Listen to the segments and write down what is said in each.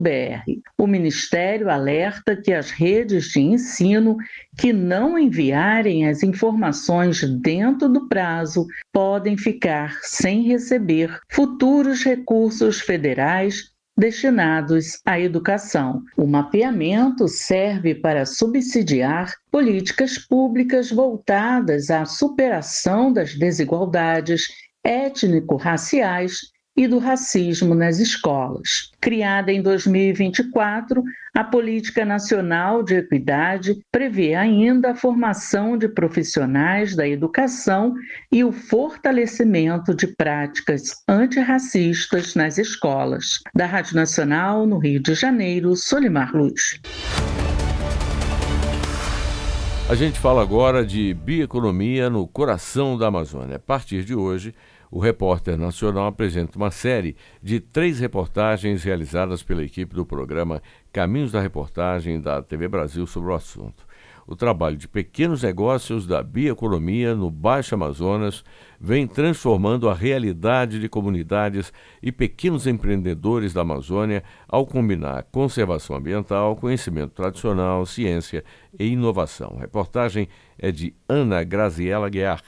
O Ministério alerta que as redes de ensino que não enviarem as informações dentro do prazo podem ficar sem receber futuros recursos federais destinados à educação. O mapeamento serve para subsidiar políticas públicas voltadas à superação das desigualdades étnico-raciais e do racismo nas escolas. Criada em 2024, a Política Nacional de Equidade prevê ainda a formação de profissionais da educação e o fortalecimento de práticas antirracistas nas escolas. Da Rádio Nacional, no Rio de Janeiro, Solimar Luz. A gente fala agora de bioeconomia no coração da Amazônia. A partir de hoje, o Repórter Nacional apresenta uma série de 3 reportagens realizadas pela equipe do programa Caminhos da Reportagem da TV Brasil sobre o assunto. O trabalho de pequenos negócios da bioeconomia no Baixo Amazonas vem transformando a realidade de comunidades e pequenos empreendedores da Amazônia ao combinar conservação ambiental, conhecimento tradicional, ciência e inovação. A reportagem é de Ana Graziela Guiar.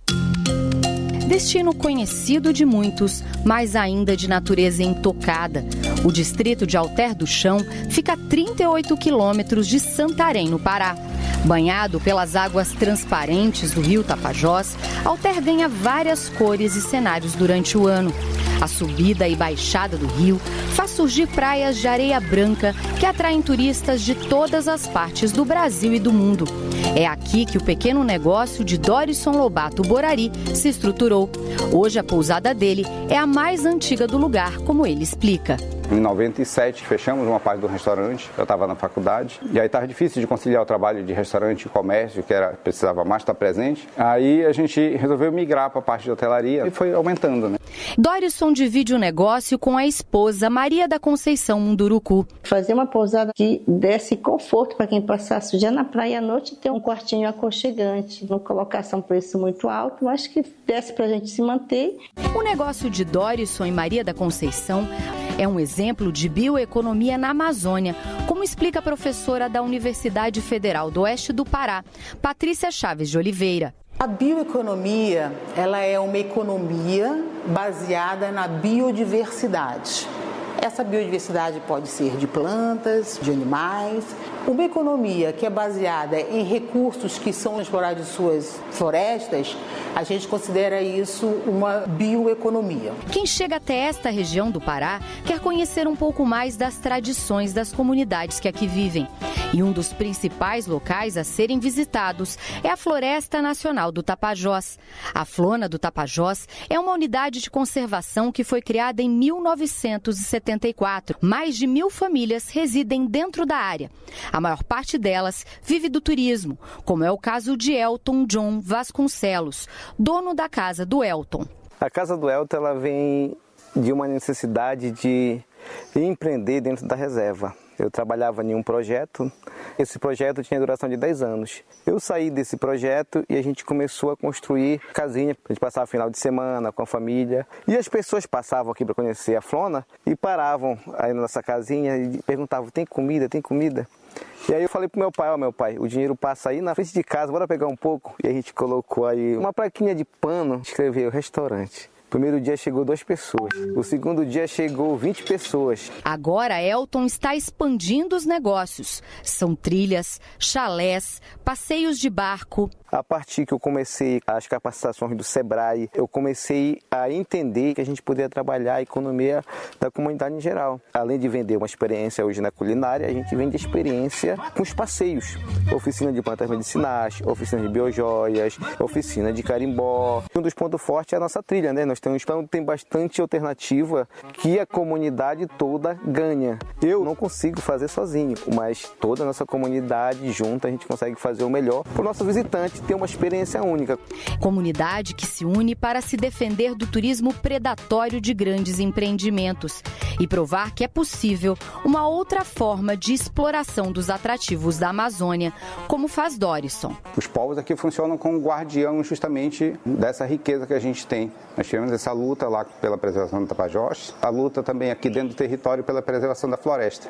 Destino conhecido de muitos, mas ainda de natureza intocada. O distrito de Alter do Chão fica a 38 quilômetros de Santarém, no Pará. Banhado pelas águas transparentes do rio Tapajós, Alter ganha várias cores e cenários durante o ano. A subida e baixada do rio faz surgir praias de areia branca que atraem turistas de todas as partes do Brasil e do mundo. É aqui que o pequeno negócio de Dorison Lobato Borari se estruturou. Hoje a pousada dele é a mais antiga do lugar, como ele explica. Em 97, fechamos uma parte do restaurante, eu estava na faculdade, e aí estava difícil de conciliar o trabalho de restaurante e comércio, que precisava mais estar presente. Aí a gente resolveu migrar para a parte de hotelaria e foi aumentando, né? Dorison divide o negócio com a esposa Maria da Conceição Munduruku. Fazer uma pousada que desse conforto para quem passasse o dia na praia à noite e ter um quartinho aconchegante. Não colocasse um preço muito alto, mas que desse para a gente se manter. O negócio de Dorison e Maria da Conceição é um exemplo de bioeconomia na Amazônia, como explica a professora da Universidade Federal do Oeste do Pará, Patrícia Chaves de Oliveira. A bioeconomia, ela é uma economia baseada na biodiversidade. Essa biodiversidade pode ser de plantas, de animais. Uma economia que é baseada em recursos que são explorados em suas florestas, a gente considera isso uma bioeconomia. Quem chega até esta região do Pará quer conhecer um pouco mais das tradições das comunidades que aqui vivem. E um dos principais locais a serem visitados é a Floresta Nacional do Tapajós. A Flona do Tapajós é uma unidade de conservação que foi criada em 1974. Mais de 1.000 famílias residem dentro da área. A maior parte delas vive do turismo, como é o caso de Elton John Vasconcelos, dono da casa do Elton. A casa do Elton ela vem de uma necessidade de empreender dentro da reserva. Eu trabalhava em um projeto, esse projeto tinha duração de 10 anos. Eu saí desse projeto e a gente começou a construir casinha, a gente passava final de semana com a família. E as pessoas passavam aqui para conhecer a Flona e paravam aí na nossa casinha e perguntavam, tem comida, tem comida? E aí eu falei pro meu pai, meu pai, o dinheiro passa aí na frente de casa, bora pegar um pouco. E a gente colocou aí uma plaquinha de pano, escreveu restaurante. O primeiro dia chegou 2 pessoas, o segundo dia chegou 20 pessoas. Agora Elton está expandindo os negócios. São trilhas, chalés, passeios de barco. A partir que eu comecei as capacitações do Sebrae, eu comecei a entender que a gente poderia trabalhar a economia da comunidade em geral. Além de vender uma experiência hoje na culinária, a gente vende experiência com os passeios. Oficina de plantas medicinais, oficina de biojoias, oficina de carimbó. Um dos pontos fortes é a nossa trilha, né? Então tem bastante alternativa que a comunidade toda ganha. Eu não consigo fazer sozinho, mas toda a nossa comunidade junta a gente consegue fazer o melhor para os nossos visitantes. gente tem uma experiência única. Comunidade que se une para se defender do turismo predatório de grandes empreendimentos e provar que é possível uma outra forma de exploração dos atrativos da Amazônia, como faz Dorison. Os povos aqui funcionam como guardião justamente dessa riqueza que a gente tem. Nós tivemos essa luta lá pela preservação do Tapajós, a luta também aqui dentro do território pela preservação da floresta.